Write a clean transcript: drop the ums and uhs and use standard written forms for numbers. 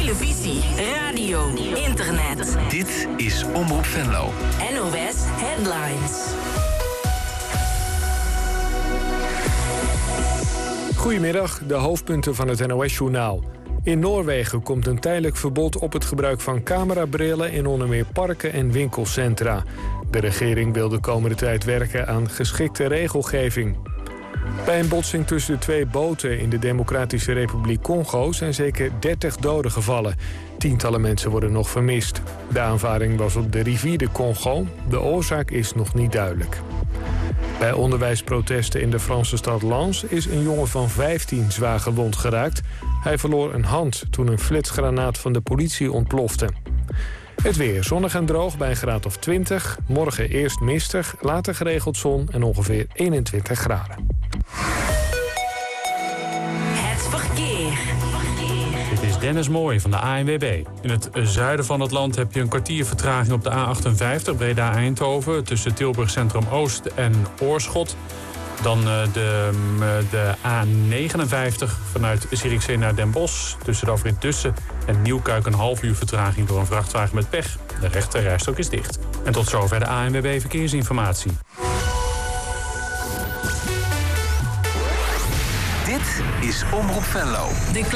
televisie, radio, internet. Dit is Omroep Venlo. NOS Headlines. Goedemiddag, de hoofdpunten van het NOS-journaal. In Noorwegen komt een tijdelijk verbod op het gebruik van camerabrillen in onder meer parken en winkelcentra. De regering wil de komende tijd werken aan geschikte regelgeving. Bij een botsing tussen de twee boten in de Democratische Republiek Congo zijn zeker 30 doden gevallen. Tientallen mensen worden nog vermist. De aanvaring was op de rivier de Congo. De oorzaak is nog niet duidelijk. Bij onderwijsprotesten in de Franse stad Lens is een jongen van 15 zwaar gewond geraakt. Hij verloor een hand toen een flitsgranaat van de politie ontplofte. Het weer zonnig en droog bij een graad of 20. Morgen eerst mistig, later geregeld zon en ongeveer 21 graden. Het verkeer. Dit is Dennis Mooij van de ANWB. In het zuiden van het land heb je een kwartier vertraging op de A58 Breda-Eindhoven... tussen Tilburg Centrum Oost en Oorschot. Dan de A59 vanuit Zierikzee naar Den Bosch... tussen de afrit Dussen en Nieuwkuik een half uur vertraging door een vrachtwagen met pech. De rechterrijstrook is dicht. En tot zover de ANWB Verkeersinformatie. Dit is Omroep Venlo.